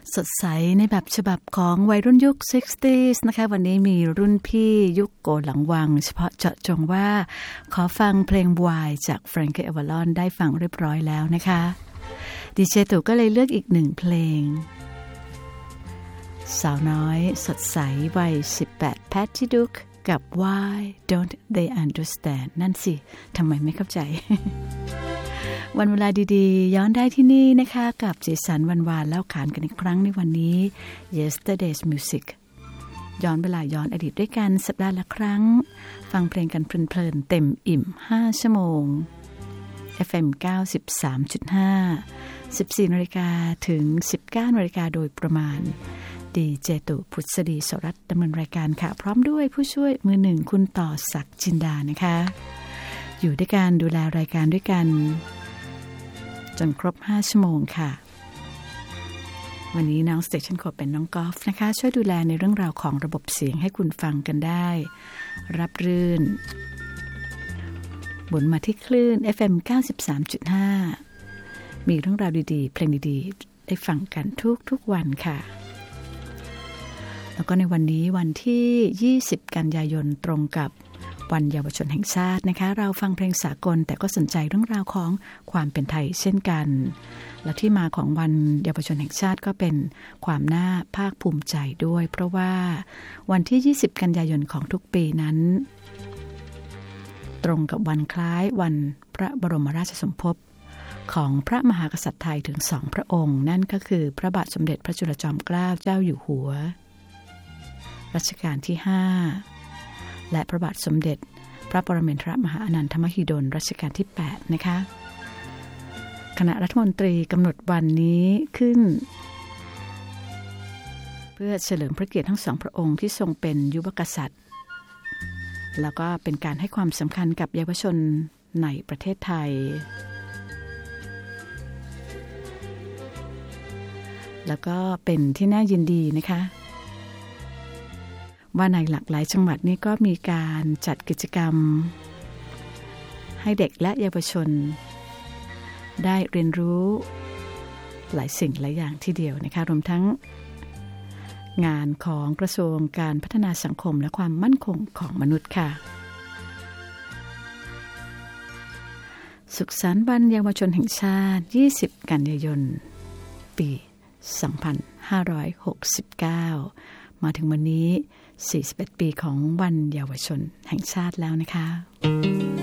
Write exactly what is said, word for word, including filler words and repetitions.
สดใสในแบบฉบับของวัยรุ่นยุค หกสิบ นะคะวันนี้มีรุ่นพี่ยุคโกหลังวังเฉพาะเจาะจงว่าขอฟังเพลง Why จาก Frankie Avalon ได้ฟังเรียบร้อยแล้วนะคะดีเจตู่ก็เลยเลือกอีกหนึ่งเพลงสาวน้อยสดใสวัยสิบแปด Patty Duke กับ Why Don't They Understand นั่นสิทำไมไม่เข้าใจ วันเวลาดีๆย้อนได้ที่นี่นะคะกับเจสันวันวานเล่าขานกันอีกครั้งในวันนี้ Yesterday's Music ย้อนเวลาย้อนอดีตด้วยกันสัปดาห์ละครั้งฟังเพลงกันเพลินๆเต็มอิ่มห้าชั่วโมง เอฟ เอ็ม เก้าสิบสามจุดห้า สิบสี่นาฬิกาถึง สิบเก้านาฬิกาโดยประมาณดีเจตุพุทธดีสรัตน์ดำเนินรายการค่ะพร้อมด้วยผู้ช่วยมือหนึ่งคุณต่อศักดิ์จินดานะคะอยู่ด้วยกันดูแลรายการด้วยกันจนครบห้าชั่วโมงค่ะวันนี้น้องสเตชันโคเป็นน้องกอล์ฟนะคะช่วยดูแลในเรื่องราวของระบบเสียงให้คุณฟังกันได้รับรื่นหมุนมาที่คลื่น เอฟ เอ็ม เก้าสิบสามจุดห้า มีเรื่องราวดีๆเพลงดีๆได้ฟังกันทุกๆวันค่ะแล้วก็ในวันนี้วันที่ยี่สิบกันยายนตรงกับวันเยาวชนแห่งชาตินะคะเราฟังเพลงสากลแต่ก็สนใจเรื่องราวของความเป็นไทยเช่นกันและที่มาของวันเยาวชนแห่งชาติก็เป็นความน่าภาคภูมิใจด้วยเพราะว่าวันที่ยี่สิบกันยายนของทุกปีนั้นตรงกับวันคล้ายวันพระบรมราชสมภพของพระมหากษัตริย์ไทยถึงสองพระองค์นั่นก็คือพระบาทสมเด็จพระจุลจอมเกล้าเจ้าอยู่หัวรัชกาลที่ห้าและพระบาทสมเด็จพระปรมินทรมหาอนันทมหิดลรัชกาลที่แปดนะคะคณะรัฐมนตรีกำหนดวันนี้ขึ้นเพื่อเฉลิมพระเกียรติทั้งสองพระองค์ที่ทรงเป็นยุวกษัตริย์แล้วก็เป็นการให้ความสำคัญกับเยาวชนในประเทศไทยแล้วก็เป็นที่น่ายินดีนะคะว่าในหลากหลายจังหวัดนี้ก็มีการจัดกิจกรรมให้เด็กและเยาวชนได้เรียนรู้หลายสิ่งหลายอย่างทีเดียวนะคะรวมทั้งงานของกระทรวงการพัฒนาสังคมและความมั่นคงของมนุษย์ค่ะสุขสันต์วันเยาวชนแห่งชาติยี่สิบกันยายนปีสองพันห้าร้อยหกสิบเก้ามาถึงวันนี้สี่สิบเอ็ดปีของวันเยาวชนแห่งชาติแล้วนะคะ